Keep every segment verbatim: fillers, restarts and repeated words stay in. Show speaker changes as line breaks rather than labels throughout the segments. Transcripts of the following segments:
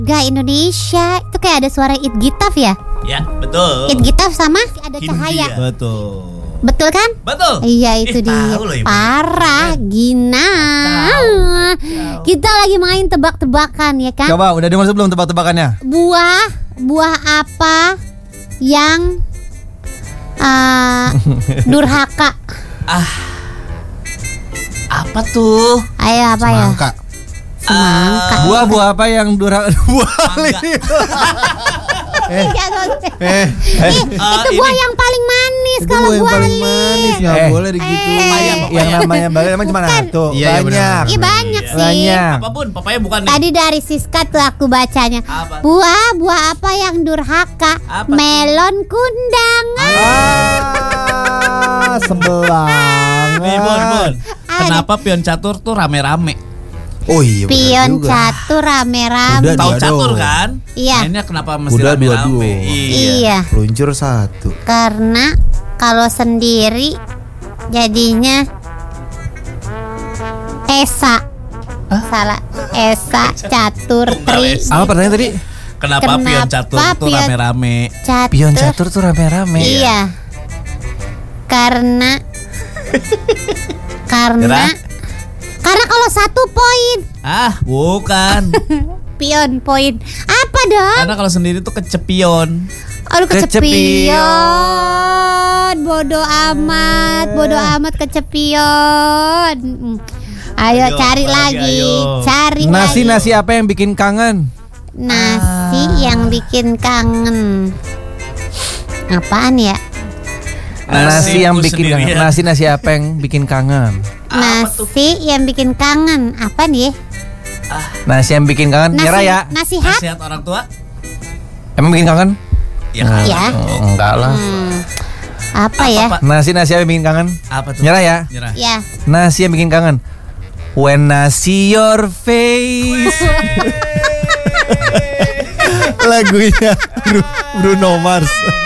Gak Indonesia itu kayak ada suara It Gitaf ya?
Ya, betul.
It Gitaf sama ada
Hindia.
cahaya.
Betul.
Betul kan?
Betul.
Iya itu
Eh,
dia.
tahu loh, Ibu.
Parah, Gina. Kita lagi main tebak-tebakan ya kan?
Coba udah dengar sebelum tebak-tebakannya?
Buah, buah apa yang uh, durhaka?
Ah. Apa tuh?
Ayo apa ya?
Semangka.
Semangka.
Ah.
Buah-buah apa yang durhaka? Buah
Mangga.
Eh, eh,
Ih,
Ah,
itu buah
ini.
yang paling manis
itu
kalau
buah yang
buah
paling
li.
manis, nggak
Eh.
boleh digituin.
Eh.
Papaya,
yang
papaya.
namanya Bali emang cuma
Bukan.
tuh
Iya, iya,
banyak.
benar.
Ih banyak
Iya.
sih.
Banyak.
Apapun, papaya bukan nih.
Tadi dari Siska tuh aku bacanya.
Apa?
Buah, buah apa yang durhaka?
Apa tuh?
Melon kundang.
Ah, sebel banget.
Nih, Bun, Bun.
Ada.
Kenapa pion catur tuh rame-rame?
Oh iya, benar
Pion
juga.
catur rame-rame.
Udah,
Tahu
dua
catur
dong.
kan?
Iya.
Mainnya kenapa mesti
Kuda
rame-rame?
dua-dua.
Iya.
Iya.
Peluncur satu.
Karena kalau sendiri jadinya Esa. Salah. Esa catur tri.
Apa pertanyaan tadi?
Kenapa,
Kenapa
pion catur tuh
pion-
rame-rame?
Catur.
Pion catur tuh rame-rame.
Iya. Karena Karena
Nyerah?
Karena kalau satu poin,
Ah, bukan.
pion poin. Apa dong?
Karena kalau sendiri tuh kecepion.
Aduh
Kecepion.
kecepion. Bodoh amat, bodoh amat kecepion. Mm. Ayo,
Ayo,
cari
apa lagi,
lagi,
ayo.
cari
Nasi
lagi.
nasi apa yang bikin kangen?
Nasi yang bikin kangen. Apaan ya?
Nasi yang
Nasiku
bikin kangen.
sendirian.
Nasi nasi apa yang bikin kangen?
Apa tuh?
Nasi yang bikin kangen. Apa nih?
Nasi yang bikin kangen.
Nasi,
Nyerah ya?
nasihat.
Nasihat orang tua?
Emang bikin kangen?
Ya kan?
Iya.
Oh, enggak lah.
Hmm, apa,
Apa,
ya?
Pak?
Nasi nasi apa yang bikin kangen?
Apa tuh?
Nyerah ya?
Nyerah.
Ya.
Nasi yang bikin kangen. When I see your face. Lagunya Bru- Bruno Mars.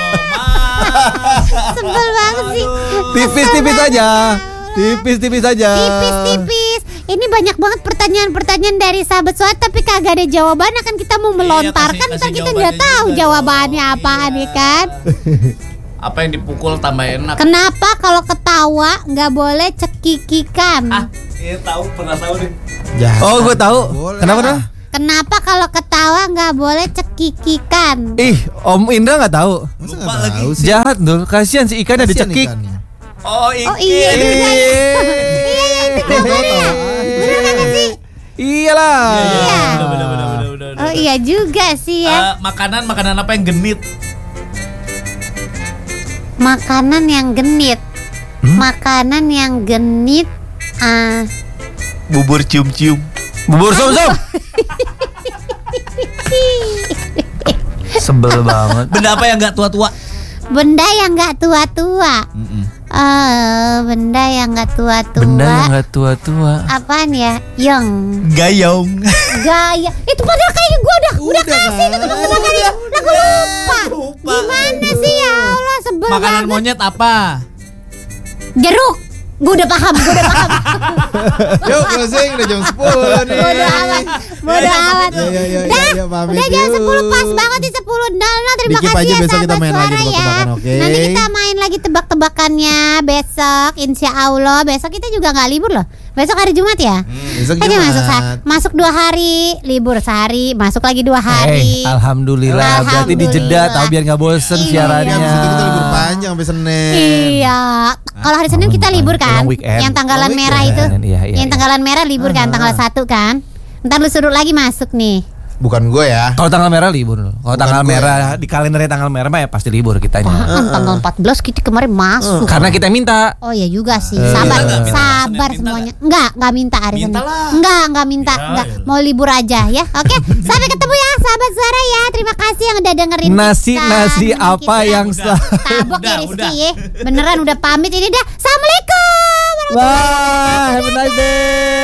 Sebel banget sih.
Tipis-tipis aja. Tipis-tipis aja.
Tipis-tipis. Ini banyak banget pertanyaan-pertanyaan dari sahabat soal tapi kagak ada jawabannya kan kita mau melontarkan
kasih-
ntar
kasih
kita nggak
jawabannya
tahu
juga
jawabannya
dong.
apaan
Iya.
ya kan?
Apa yang dipukul tambah enak?
Kenapa kalau ketawa nggak boleh cekikikan?
Ah, iya tahu, pernah tahu deh.
Jahat.
Oh, gue tahu.
Boleh.
Kenapa tuh?
Kenapa kalau ketawa nggak boleh cekikikan?
Ih, Om Indra nggak tahu.
Masa
Lupa
nggak
lagi.
tahu sih?
Jahat dong. Kasihan si ikannya
Kasihan
dicekik.
ikannya.
Oh, iki.
Oh iya juga. Iya iya itu jawabannya. Bener kagak sih?
Iyalah.
Iya.
Bener, bener, bener, bener, bener,
Oh
bener.
iya juga sih ya.
Eh, makanan makanan apa yang genit?
Makanan yang genit.
Hmm?
Makanan yang genit. Ah,
Bubur cium-cium.
Bubur som-som. Sebel banget.
Benda apa yang nggak tua-tua?
benda yang nggak tua-tua. Eh, benda yang nggak tua-tua.
Benda yang nggak tua-tua.
Apaan ya? Yang
Gayung.
gaya. Itu padahal kayak gue udah udah kasih itu tebak-tebakannya. Lah gue lupa.
Lupa.
Gimana sih ya Allah sebel
Makanan
banget.
monyet apa?
Jeruk. Gue udah paham, gue udah paham.
Yuk closing udah jam sepuluh nih.
Bodoh amat, bodoh amat.
Ya, ya, ya,
Dah,
ya, ya, pamit
udah jam
yuk.
sepuluh pas banget di sepuluh nol nol. Terima
Dikip
kasih
aja
ya
besok kita
sahabat
main lagi
suara ya.
tebak-tebakan, oke?
Nanti kita main lagi tebak-tebakannya besok, insya Allah. Besok kita juga nggak libur loh. Besok hari Jumat ya.
Besok
Aja
Jumat.
masuk sa- masuk dua hari, libur sehari, masuk lagi dua hari.
Eh, alhamdulillah. Berarti dijeda tahu biar nggak bosen
Iya.
Ya,
siarannya.
abis itu kita libur panjang sampai Senin.
Iya. Kalau hari Senin kita libur kan?
Pulang weekend.
Yang tanggalan
Oh,
merah
weekend.
itu.
Iya, iya,
Yang
iya.
tanggalan merah libur kan tanggal satu kan? Ntar lu suruh lagi masuk nih.
Bukan gue ya.
Kalau tanggal merah libur. Kalau
Bukan
tanggal
gue.
merah di kalendernya tanggal merah mah ya pasti libur kitanya.
Apaan tanggal empat belas kita kemarin masuk.
Karena kita minta.
Oh ya juga sih.
Eh.
Sabar,
Minta nggak? Minta
sabar
nggak? Minta
semuanya. Enggak, enggak minta hari Senin.
Minta lah.
Enggak, enggak minta,
Ya,
enggak.
ya.
Mau libur aja ya. Oke, sampai ketemu ya sahabat suara ya. Terima kasih yang udah dengerin
Nasi
kita.
nasi
Nemenin
apa
kita.
yang
Udah.
sel-
Tabok ya
Udah,
Rizky
udah.
ya. Beneran udah pamit ini dah. Assalamualaikum.
Bye, have a nice day.